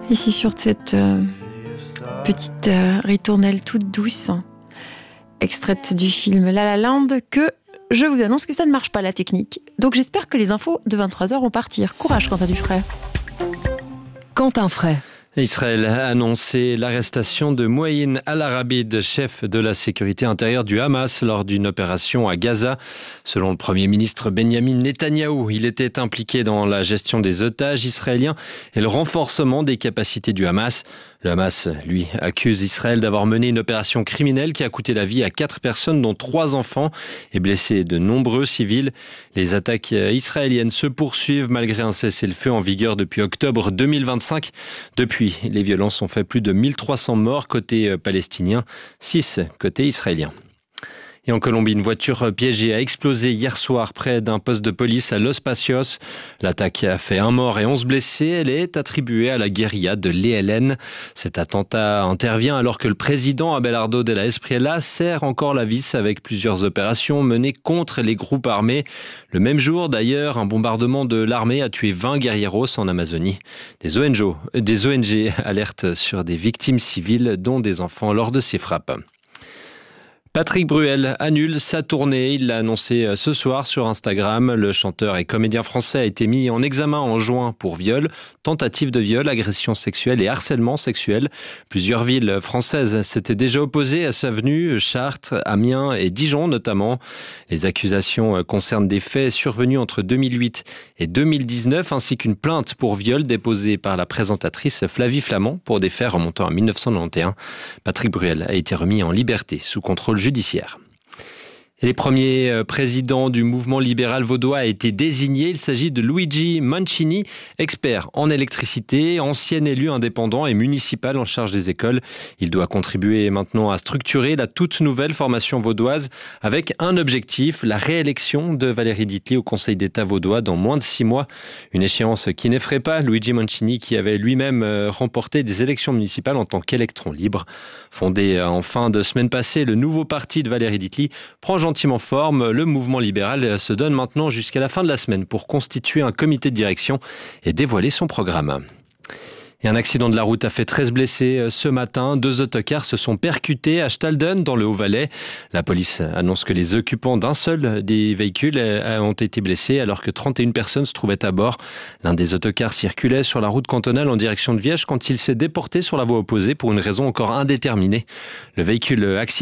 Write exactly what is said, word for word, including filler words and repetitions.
Ici sur cette euh, petite euh, ritournelle toute douce, extraite du film La La Land, que je vous annonce que ça ne marche pas la technique. Donc j'espère que les infos de vingt-trois heures vont partir. Courage Quentin Dufray. Quentin Fray. Israël a annoncé l'arrestation de Mouaïn Al-Arabid, chef de la sécurité intérieure du Hamas, lors d'une opération à Gaza. Selon le Premier ministre Benyamin Netanyahou, il était impliqué dans la gestion des otages israéliens et le renforcement des capacités du Hamas. Le Hamas, lui, accuse Israël d'avoir mené une opération criminelle qui a coûté la vie à quatre personnes, dont trois enfants, et blessé de nombreux civils. Les attaques israéliennes se poursuivent malgré un cessez-le-feu en vigueur depuis octobre deux mille vingt-cinq. Depuis, les violences ont fait plus de mille trois cents morts côté palestinien, six côté israélien. Et en Colombie, une voiture piégée a explosé hier soir près d'un poste de police à Los Patios. L'attaque a fait un mort et onze blessés. Elle est attribuée à la guérilla de l'E L N. Cet attentat intervient alors que le président Abelardo de la Espriella serre encore la vis avec plusieurs opérations menées contre les groupes armés. Le même jour, d'ailleurs, un bombardement de l'armée a tué vingt guerrieros en Amazonie. Des O N G, des O N G alertent sur des victimes civiles, dont des enfants, lors de ces frappes. Patrick Bruel annule sa tournée. Il l'a annoncé ce soir sur Instagram. Le chanteur et comédien français a été mis en examen en juin pour viol, tentative de viol, agression sexuelle et harcèlement sexuel. Plusieurs villes françaises s'étaient déjà opposées à sa venue, Chartres, Amiens et Dijon notamment. Les accusations concernent des faits survenus entre deux mille huit et deux mille dix-neuf, ainsi qu'une plainte pour viol déposée par la présentatrice Flavie Flament pour des faits remontant à dix-neuf cent quatre-vingt-onze. Patrick Bruel a été remis en liberté sous contrôle judiciaire. Et les premiers présidents du mouvement libéral vaudois a été désigné. Il s'agit de Luigi Mancini, expert en électricité, ancien élu indépendant et municipal en charge des écoles. Il doit contribuer maintenant à structurer la toute nouvelle formation vaudoise avec un objectif, la réélection de Valérie Ditely au Conseil d'État vaudois dans moins de six mois. Une échéance qui n'effraie pas Luigi Mancini, qui avait lui-même remporté des élections municipales en tant qu'électron libre. Fondé en fin de semaine passée, le nouveau parti de Valérie Ditely prend gentiment forme. Le mouvement libéral se donne maintenant jusqu'à la fin de la semaine pour constituer un comité de direction et dévoiler son programme. Et un accident de la route a fait treize blessés ce matin. Deux autocars se sont percutés à Stalden, dans le Haut-Valais. La police annonce que les occupants d'un seul des véhicules ont été blessés alors que trente et une personnes se trouvaient à bord. L'un des autocars circulait sur la route cantonale en direction de Viège quand il s'est déporté sur la voie opposée pour une raison encore indéterminée. Le véhicule accidenté